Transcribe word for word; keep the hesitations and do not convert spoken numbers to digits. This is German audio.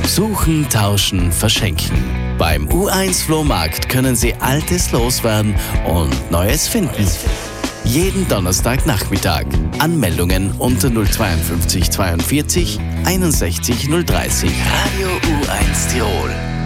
Suchen, tauschen, verschenken. Beim U eins Flohmarkt können Sie Altes loswerden und Neues finden. Jeden Donnerstagnachmittag. Anmeldungen unter null fünf zwei zweiundvierzig einundsechzig null dreißig. Radio U eins Tirol.